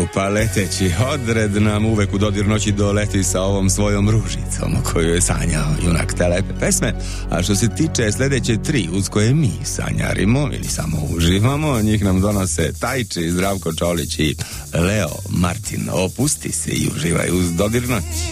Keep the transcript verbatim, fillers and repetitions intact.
pa leteći odred nam uvek u dodir noći doleti sa ovom svojom ružicom koju je sanjao junak te lepe pesme. A što se tiče sledeće tri uz koje mi sanjarimo ili samo uživamo, njih nam donose Tajči, Zdravko Čolić i Leo Martin. Opusti se i uživaj uz dodir noći.